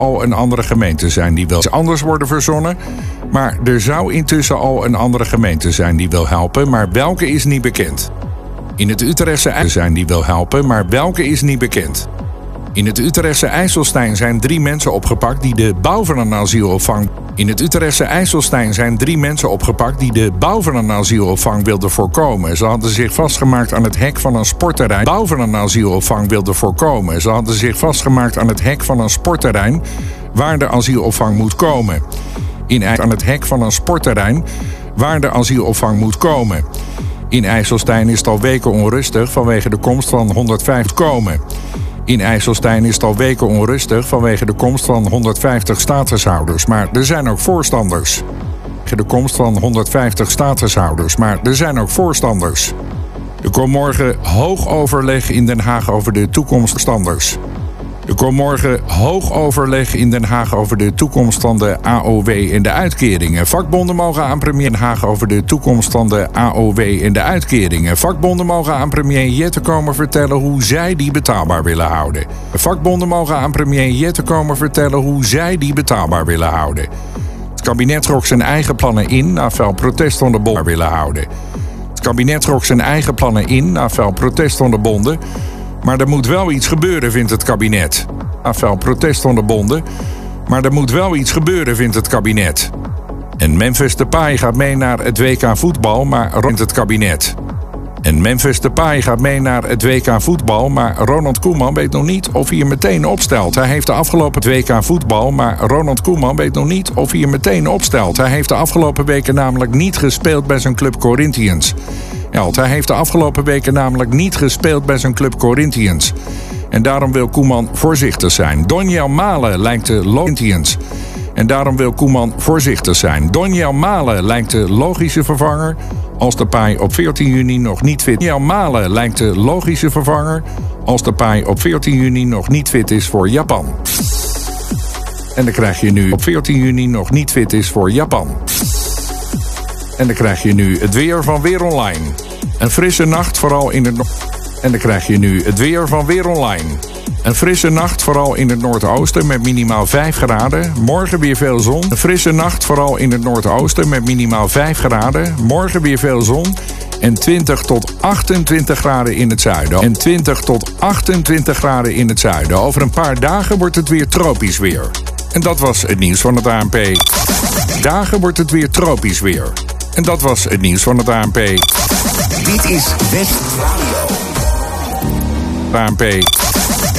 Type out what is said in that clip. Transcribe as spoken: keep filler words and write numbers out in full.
al een andere gemeente zijn die wil anders worden verzonnen. Maar er zou intussen al een andere gemeente zijn die wil helpen, maar welke is niet bekend. In het Utrechtse IJsselstein zijn die wil helpen, maar welke is niet bekend. In het Utrechtse IJsselstein zijn drie mensen opgepakt die de bouw van een asielopvang. In het Utrechtse IJsselstein zijn drie mensen opgepakt die de bouw van een asielopvang wilden voorkomen. Ze hadden zich vastgemaakt aan het hek van een sportterrein. Bouw van een asielopvang wilden voorkomen. Ze hadden zich vastgemaakt aan het hek van een sportterrein waar de asielopvang moet komen. In aan het hek van een sportterrein waar de asielopvang moet komen. In IJsselstein is het al weken onrustig vanwege de komst van honderdvijftig komen. In IJsselstein is het al weken onrustig vanwege de komst van honderdvijftig statushouders. Maar er zijn ook voorstanders. De komst van honderdvijftig statushouders. Maar er zijn ook voorstanders. Er komt morgen hoog overleg in Den Haag over de toekomststanders. Er komt morgen hoog overleg in Den Haag over de toekomst van de A O W en de uitkeringen. Vakbonden mogen aan premier Den Haag over de toekomst van de A O W en de uitkeringen. Vakbonden mogen aan premier Jette komen vertellen hoe zij die betaalbaar willen houden. Vakbonden mogen aan premier Jette komen vertellen hoe zij die betaalbaar willen houden. Het kabinet trok zijn eigen plannen in na fel protest van de bonden willen houden. Het kabinet trok zijn eigen plannen in na fel protest van de bonden. Maar er moet wel iets gebeuren, vindt het kabinet. Na fel protest van de bonden. Maar er moet wel iets gebeuren, vindt het kabinet. En Memphis Depay gaat mee naar het W K voetbal, maar vindt het kabinet. En Memphis Depay gaat mee naar het W K voetbal, maar Ronald Koeman weet nog niet of hij er meteen opstelt. Hij heeft de afgelopen W K voetbal, maar Ronald Koeman weet nog niet of hij er meteen opstelt. Hij heeft de afgelopen weken namelijk niet gespeeld bij zijn club Corinthians. Elt, hij heeft de afgelopen weken namelijk niet gespeeld bij zijn club Corinthians. En daarom wil Koeman voorzichtig zijn. Doniel Malen lijkt de Corinthians. En daarom wil Koeman voorzichtig zijn. Doniel Malen lijkt de logische vervanger als Depay op veertien juni nog niet fit is. Doniel Malen lijkt de logische vervanger als Depay op veertien juni nog niet fit is voor Japan. En dan krijg je nu op veertien juni nog niet fit is voor Japan. En dan krijg je nu het weer van Weer Online. Een frisse nacht, vooral in het... No- en dan krijg je nu het weer van Weer Online. Een frisse nacht, vooral in het noordoosten met minimaal vijf graden. Morgen weer veel zon. Een frisse nacht, vooral in het noordoosten met minimaal vijf graden. Morgen weer veel zon. En twintig tot achtentwintig graden in het zuiden. En twintig tot achtentwintig graden in het zuiden. Over een paar dagen wordt het weer tropisch weer. En dat was het nieuws van het A N P. Dagen wordt het weer tropisch weer. En dat was het nieuws van het A N P. Dit is West Radio. A N P.